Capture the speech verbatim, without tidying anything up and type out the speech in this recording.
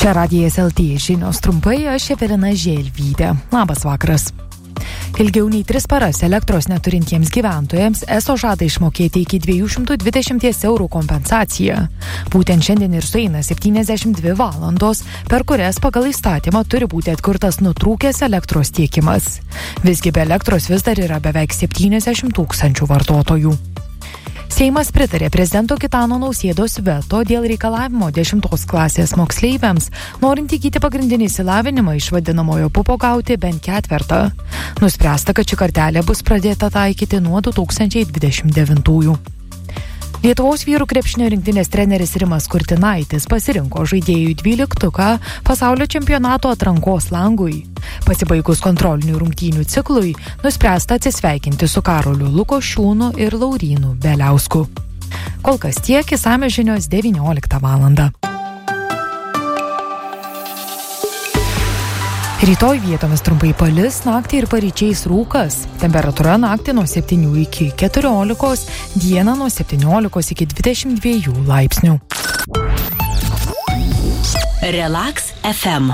Čia Radijas L T žinios trumpai, aš Evelina Želvytė. Labas vakaras. Ilgiau nei tris paras elektros neturintiems gyventojams ESO žada išmokėti iki dviejų šimtų dvidešimt eurų kompensaciją. Būtent šiandien ir sueina septyniasdešimt dvi valandos, per kurias pagal įstatymą turi būti atkurtas nutrūkęs elektros tiekimas. Visgi be elektros vis dar yra beveik septyniasdešimt tūkstančių vartotojų. Seimas pritarė prezidento Gitano Nausėdos veto dėl reikalavimo dešimtos klasės moksleiviams, norint įgyti pagrindinį išsilavinimą iš vadinamojo pupo gauti bent ketvertą. Nuspręsta, kad ši kartelė bus pradėta taikyti nuo du tūkstančiai dvidešimt devintųjų. Lietuvos vyrų krepšinio rinktinės treneris Rimas Kurtinaitis pasirinko žaidėjų dvyliktuką pasaulio čempionato atrankos langui. Pasibaigus kontrolinių rungtynių ciklui, nuspręsta atsisveikinti su Karoliu Lukošiūnu ir Laurynu Beliausku. Kol kas tiek, išsamios žinios devynioliktą valandą. Rytoj vietomis trumpai palis, naktį ir paryčiais rūkas. Temperatūra naktį nuo septynių iki keturiolikos, dieną nuo septyniolikos iki dvidešimt dviejų laipsnių. Relax F M.